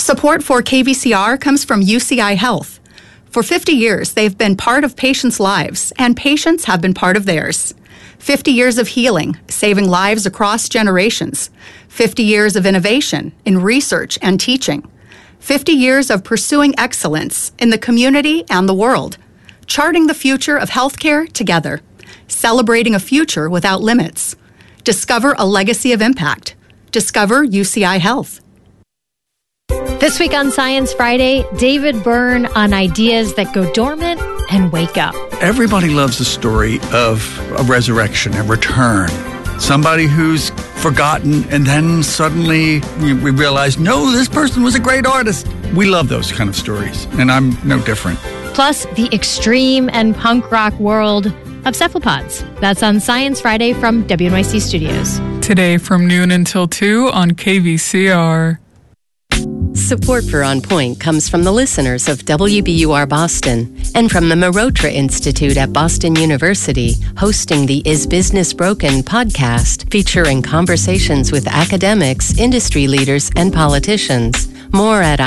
Support for KVCR comes from UCI Health. For 50 years, they've been part of patients' lives, and patients have been part of theirs. 50 years of healing, saving lives across generations. 50 years of innovation in research and teaching. 50 years of pursuing excellence in the community and the world. Charting the future of healthcare together. Celebrating a future without limits. Discover a legacy of impact. Discover UCI Health. This week on Science Friday, David Byrne on ideas that go dormant and wake up. Everybody loves the story of a resurrection, a return. Somebody who's forgotten, and then suddenly we realize, no, this person was a great artist. We love those kind of stories, and I'm no different. Plus, the extreme and punk rock world of cephalopods. That's on Science Friday from WNYC Studios. Today from noon until 2 on KVCR. Support for On Point comes from the listeners of WBUR Boston and from the Marotra Institute at Boston University, hosting the Is Business Broken podcast, featuring conversations with academics, industry leaders, and politicians. More at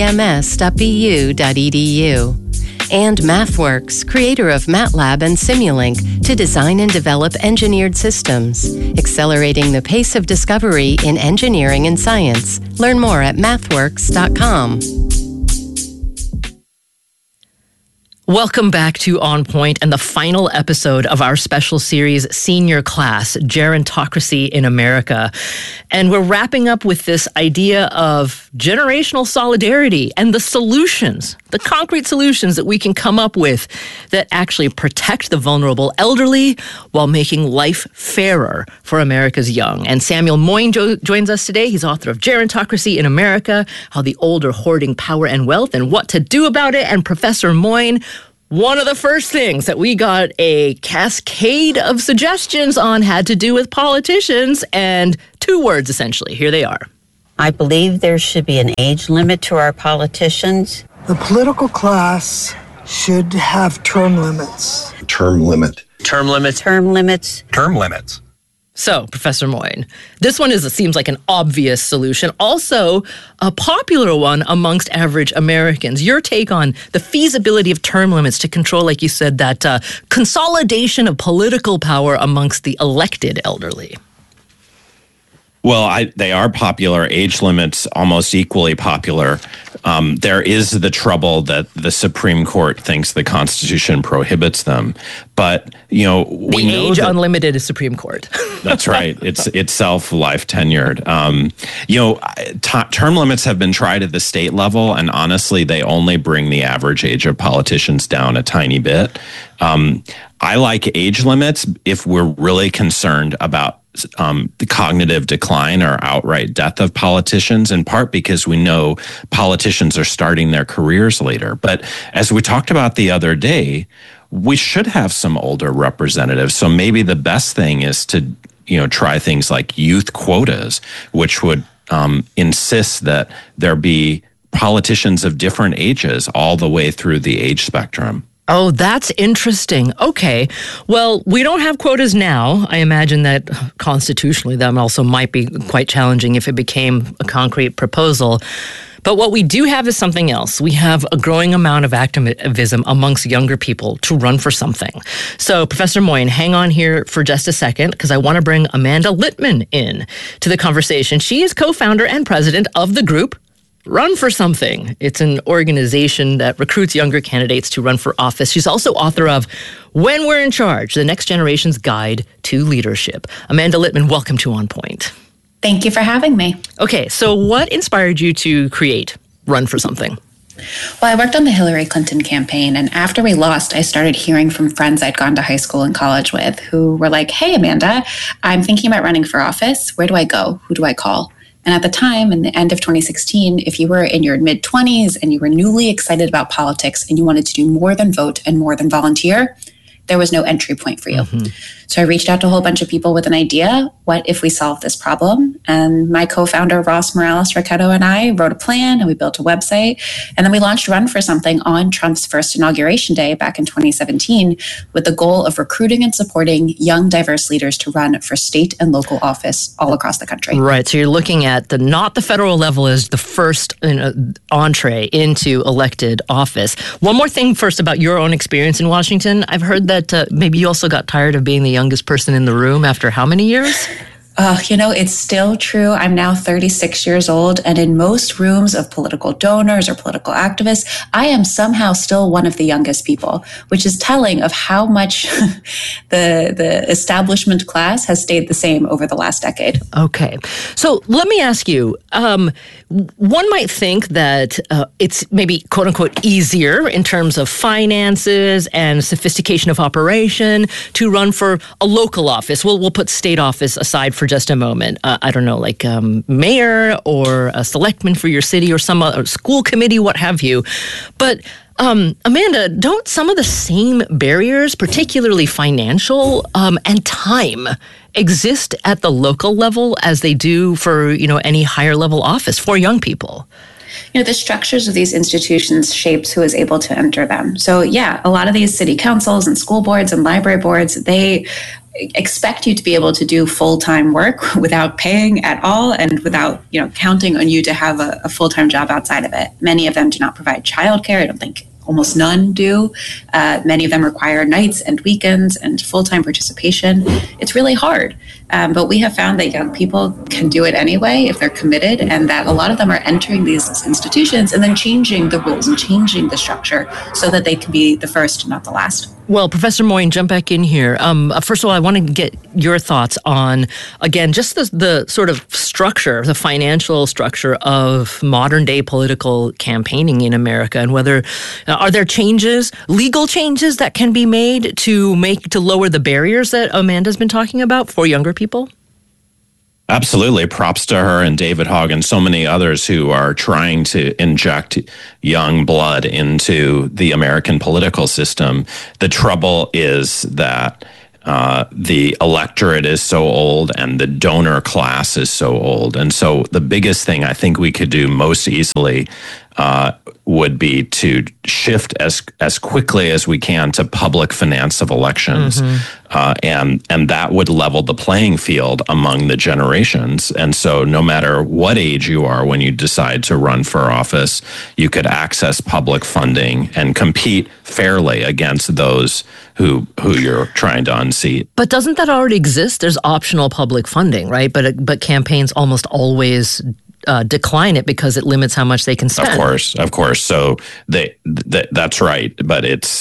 ibms.bu.edu. And MathWorks, creator of MATLAB and Simulink, to design and develop engineered systems, accelerating the pace of discovery in engineering and science. Learn more at mathworks.com. Welcome back to On Point and the final episode of our special series, Senior Class, Gerontocracy in America. And we're wrapping up with this idea of generational solidarity and the solutions, the concrete solutions that we can come up with that actually protect the vulnerable elderly while making life fairer for America's young. And Samuel Moyn joins us today. He's author of Gerontocracy in America, How the Old Are Hoarding Power and Wealth and What to Do About It. And Professor Moyn, one of the first things that we got a cascade of suggestions on had to do with politicians, and 2 words, essentially. Here they are. I believe there should be an age limit to our politicians. The political class should have term limits. Term limit. Term limits. Term limits. Term limits. So, Professor Moyn, this one seems like an obvious solution, also a popular one amongst average Americans. Your take on the feasibility of term limits to control, like you said, that consolidation of political power amongst the elected elderly. Well, they are popular. Age limits almost equally popular. There is the trouble that the Supreme Court thinks the Constitution prohibits them. But, we know age unlimited is Supreme Court. That's right. It's itself life tenured. Term limits have been tried at the state level, and honestly, they only bring the average age of politicians down a tiny bit. I like age limits if we're really concerned about the cognitive decline or outright death of politicians, in part because we know politicians are starting their careers later. But as we talked about the other day, we should have some older representatives. So maybe the best thing is to, try things like youth quotas, which would insist that there be politicians of different ages all the way through the age spectrum. Oh, that's interesting. Okay. Well, we don't have quotas now. I imagine that constitutionally that also might be quite challenging if it became a concrete proposal. But what we do have is something else. We have a growing amount of activism amongst younger people to run for something. So, Professor Moyn, hang on here for just a second, because I want to bring Amanda Litman in to the conversation. She is co-founder and president of the group Run for Something. It's an organization that recruits younger candidates to run for office. She's also author of When We're in Charge, The Next Generation's Guide to Leadership. Amanda Litman, welcome to On Point. Thank you for having me. Okay, so what inspired you to create Run for Something? Well, I worked on the Hillary Clinton campaign, and after we lost, I started hearing from friends I'd gone to high school and college with who were like, hey, Amanda, I'm thinking about running for office. Where do I go? Who do I call? And at the time, in the end of 2016, if you were in your mid-20s and you were newly excited about politics and you wanted to do more than vote and more than volunteer, there was no entry point for you. Mm-hmm. So I reached out to a whole bunch of people with an idea. What if we solve this problem? And my co-founder, Ross Morales-Raqueto, and I wrote a plan, and we built a website. And then we launched Run for Something on Trump's first inauguration day back in 2017 with the goal of recruiting and supporting young, diverse leaders to run for state and local office all across the country. Right. So you're looking at not the federal level as the first entree into elected office. One more thing first about your own experience in Washington. I've heard that maybe you also got tired of being the youngest person in the room after how many years? It's still true. I'm now 36 years old, and in most rooms of political donors or political activists, I am somehow still one of the youngest people, which is telling of how much the establishment class has stayed the same over the last decade. Okay. So let me ask you, one might think that it's maybe quote unquote easier in terms of finances and sophistication of operation to run for a local office. We'll put state office aside for just a moment. I don't know, like mayor or a selectman for your city or some other school committee, what have you. But Amanda, don't some of the same barriers, particularly financial and time, exist at the local level as they do for, any higher level office for young people? The structures of these institutions shapes who is able to enter them. So yeah, a lot of these city councils and school boards and library boards, they expect you to be able to do full-time work without paying at all and without, counting on you to have a full-time job outside of it. Many of them do not provide childcare. I don't think almost none do. Many of them require nights and weekends and full-time participation. It's really hard. But we have found that young people can do it anyway if they're committed, and that a lot of them are entering these institutions and then changing the rules and changing the structure so that they can be the first, not the last. Well, Professor Moyne, jump back in here. First of all, I want to get your thoughts on, again, just the sort of structure, the financial structure of modern day political campaigning in America, and whether are there changes, legal changes that can be made to lower the barriers that Amanda's been talking about for younger people? Absolutely. Props to her and David Hogg and so many others who are trying to inject young blood into the American political system. The trouble is that the electorate is so old and the donor class is so old. And so the biggest thing I think we could do most easily would be to shift as quickly as we can to public finance of elections. And that would level the playing field among the generations. And so no matter what age you are when you decide to run for office, you could access public funding and compete fairly against those who you're trying to unseat. But doesn't that already exist? There's optional public funding, right? But campaigns almost always decline it because it limits how much they can spend. Of course. So that's right. But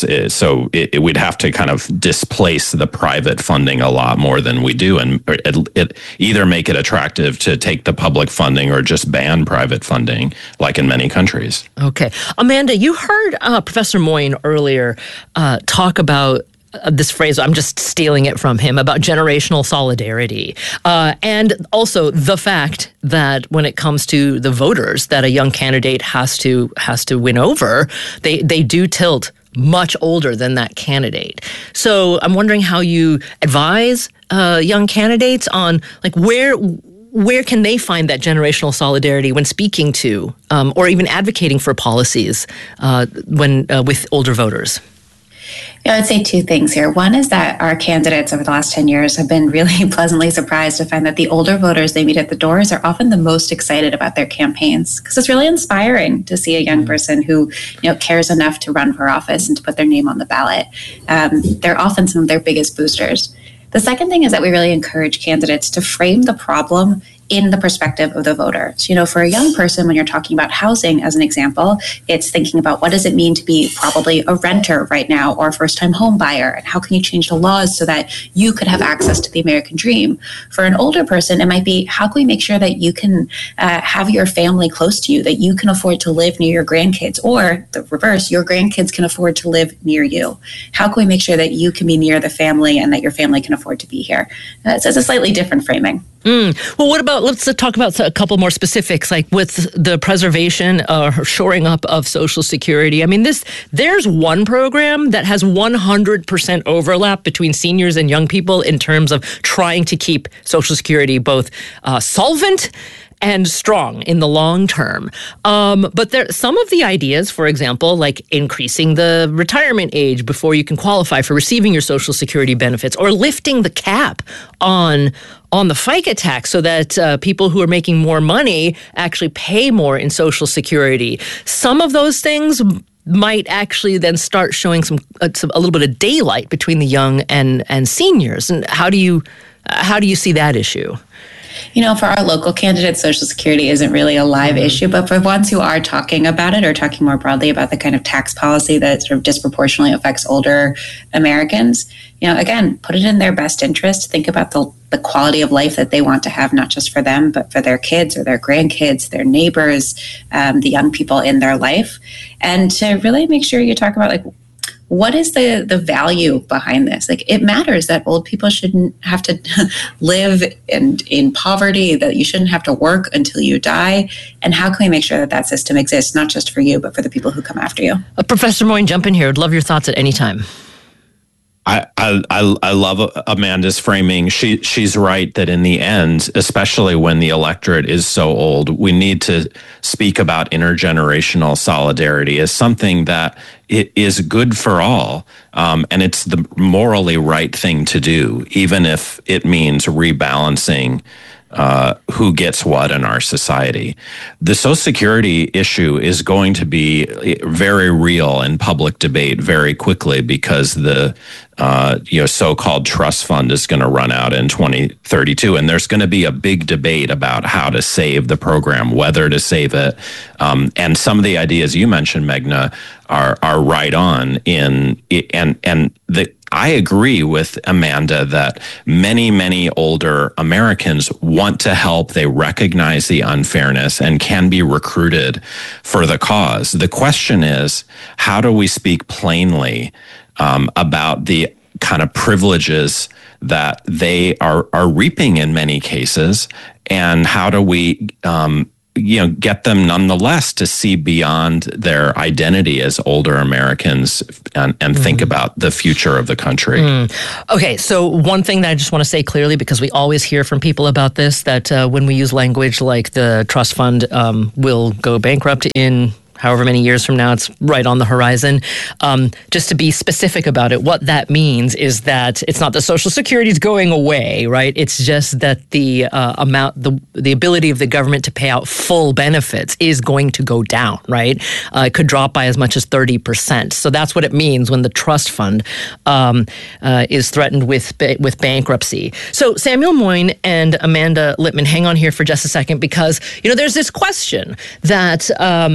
we'd have to kind of displace the private funding a lot more than we do, and it either make it attractive to take the public funding or just ban private funding, like in many countries. Okay, Amanda, you heard Professor Moyne earlier talk about this phrase, I'm just stealing it from him, about generational solidarity. And also the fact that when it comes to the voters that a young candidate has to win over, they do tilt much older than that candidate. So I'm wondering how you advise young candidates on where can they find that generational solidarity when speaking to or even advocating for policies with older voters? I'd say two things here. One is that our candidates over the last 10 years have been really pleasantly surprised to find that the older voters they meet at the doors are often the most excited about their campaigns, because it's really inspiring to see a young person who cares enough to run for office and to put their name on the ballot. They're often some of their biggest boosters. The second thing is that we really encourage candidates to frame the problem in the perspective of the voter. So, for a young person, when you're talking about housing, as an example, it's thinking about what does it mean to be probably a renter right now or a first-time home buyer, and how can you change the laws so that you could have access to the American dream? For an older person, it might be, how can we make sure that you can have your family close to you, that you can afford to live near your grandkids, or the reverse, your grandkids can afford to live near you? How can we make sure that you can be near the family and that your family can afford to be here? So it's a slightly different framing. Well, what about, let's talk about a couple more specifics, like with the preservation or shoring up of Social Security. I mean, there's one program that has 100% overlap between seniors and young people in terms of trying to keep Social Security both solvent and strong in the long term. But some of the ideas, for example, like increasing the retirement age before you can qualify for receiving your Social Security benefits, or lifting the cap on the FICA tax so that people who are making more money actually pay more in Social Security. Some of those things might actually then start showing a little bit of daylight between the young and seniors. And how do you see that issue? You know, for our local candidates, Social Security isn't really a live issue, but for ones who are talking about it or talking more broadly about the kind of tax policy that sort of disproportionately affects older Americans, you know, again, put it in their best interest. Think about the quality of life that they want to have, not just for them, but for their kids or their grandkids, their neighbors, the young people in their life. And to really make sure you talk about, like, what is the value behind this? Like, it matters that old people shouldn't have to live in poverty, that you shouldn't have to work until you die. And how can we make sure that system exists, not just for you, but for the people who come after you? Professor Moyne, jump in here. I'd love your thoughts at any time. I love Amanda's framing. She's right that in the end, especially when the electorate is so old, we need to speak about intergenerational solidarity as something that it is good for all, and it's the morally right thing to do, even if it means rebalancing who gets what in our society. The Social Security issue is going to be very real in public debate very quickly because the so-called trust fund is going to run out in 2032, and there's going to be a big debate about how to save the program, whether to save it, and some of the ideas you mentioned, Meghna, are right on I agree with Amanda that many older Americans want to help. They recognize the unfairness and can be recruited for the cause. The question is, how do we speak plainly about the kind of privileges that they are reaping in many cases, and how do we get them nonetheless to see beyond their identity as older Americans and think about the future of the country. Okay, so one thing that I just want to say clearly, because we always hear from people about this, that when we use language like the trust fund will go bankrupt in however many years from now, it's right on the horizon. Just to be specific about it, what that means is that it's not that Social Security is going away, right? It's just that the the ability of the government to pay out full benefits is going to go down, right? It could drop by as much as 30%. So that's what it means when the trust fund is threatened with bankruptcy. So Samuel Moyne and Amanda Litman, hang on here for just a second, because there's this question that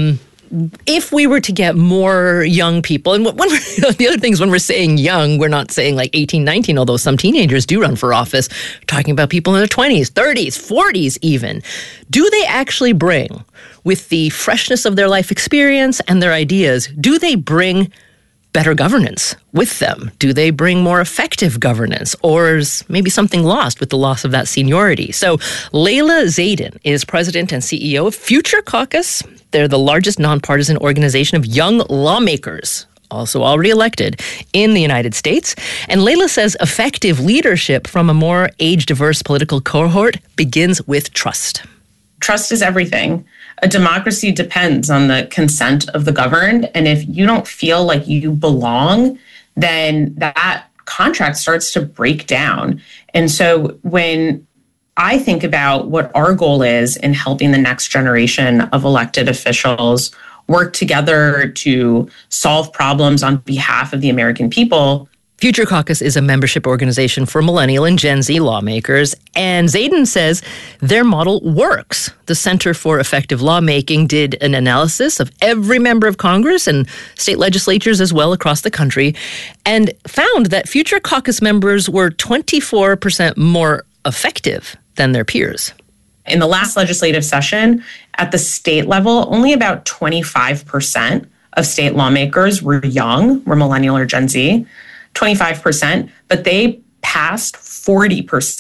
if we were to get more young people, and when the other thing is, when we're saying young, we're not saying like 18, 19, although some teenagers do run for office, we're talking about people in their 20s, 30s, 40s even. Do they actually bring, with the freshness of their life experience and their ideas, do they bring better governance with them? Do they bring more effective governance? Or is maybe something lost with the loss of that seniority? So Layla Zayden is president and CEO of Future Caucus. They're the largest nonpartisan organization of young lawmakers, also already elected in the United States. And Layla says effective leadership from a more age-diverse political cohort begins with trust. Trust is everything. A democracy depends on the consent of the governed. And if you don't feel like you belong, then that contract starts to break down. And so when I think about what our goal is in helping the next generation of elected officials work together to solve problems on behalf of the American people. Future Caucus is a membership organization for millennial and Gen Z lawmakers, and Zayden says their model works. The Center for Effective Lawmaking did an analysis of every member of Congress and state legislatures as well across the country, and found that Future Caucus members were 24% more effective than their peers. In the last legislative session, at the state level, only about 25% of state lawmakers were young, were millennial or Gen Z. 25%, but they passed 40%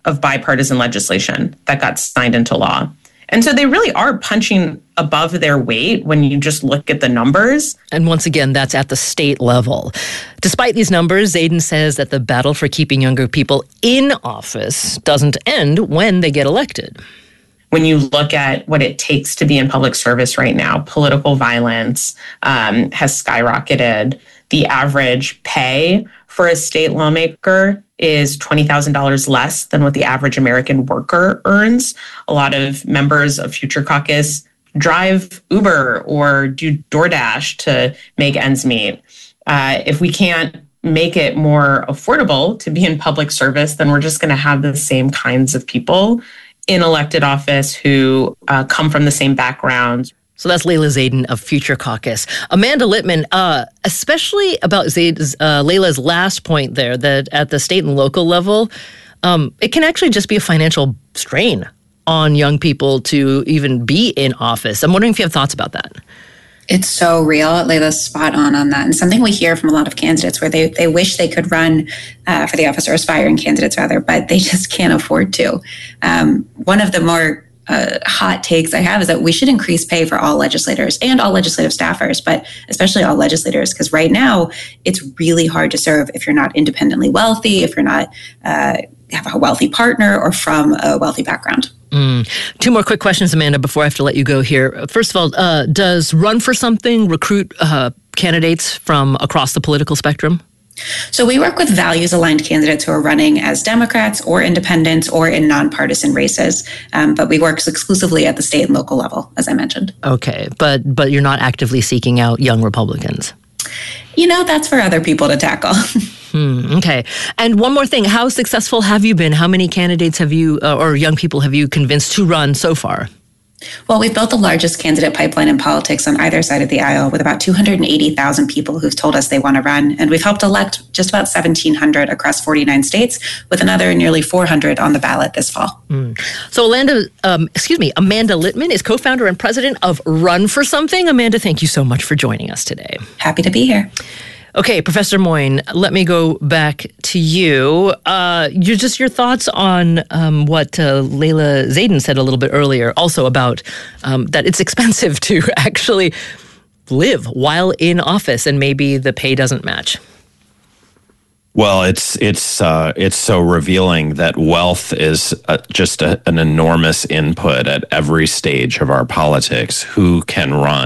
of bipartisan legislation that got signed into law. And so they really are punching above their weight when you just look at the numbers. And once again, that's at the state level. Despite these numbers, Zayden says that the battle for keeping younger people in office doesn't end when they get elected. When you look at what it takes to be in public service right now, political violence has skyrocketed. The average pay for a state lawmaker is $20,000 less than what the average American worker earns. A lot of members of Future Caucus drive Uber or do DoorDash to make ends meet. If we can't make it more affordable to be in public service, then we're just going to have the same kinds of people in elected office who come from the same backgrounds. So that's Layla Zayden of Future Caucus. Amanda Litman, especially about Layla's last point there, that at the state and local level, it can actually just be a financial strain on young people to even be in office. I'm wondering if you have thoughts about that. It's so real. Layla's spot on that. And something we hear from a lot of candidates where they wish they could run for the office, or aspiring candidates rather, but they just can't afford to. One of the more hot takes I have is that we should increase pay for all legislators and all legislative staffers, but especially all legislators, because right now it's really hard to serve if you're not independently wealthy, if you're not have a wealthy partner or from a wealthy background. Two more quick questions, Amanda, before I have to let you go here. First of all, does Run for Something recruit candidates from across the political spectrum? So we work with values-aligned candidates who are running as Democrats or independents or in nonpartisan races, but we work exclusively at the state and local level, as I mentioned. Okay, but you're not actively seeking out young Republicans? That's for other people to tackle. Okay. And one more thing, how successful have you been? How many candidates have you, or young people have you convinced to run so far? Well, we've built the largest candidate pipeline in politics on either side of the aisle, with about 280,000 people who've told us they want to run. And we've helped elect just about 1,700 across 49 states, with another nearly 400 on the ballot this fall. So Amanda Litman is co-founder and president of Run for Something. Amanda, thank you so much for joining us today. Happy to be here. Okay, Professor Moyne, let me go back to you. Your thoughts on what Layla Zayden said a little bit earlier, also about that it's expensive to actually live while in office, and maybe the pay doesn't match. Well, it's so revealing that wealth is just an enormous input at every stage of our politics. Who can run?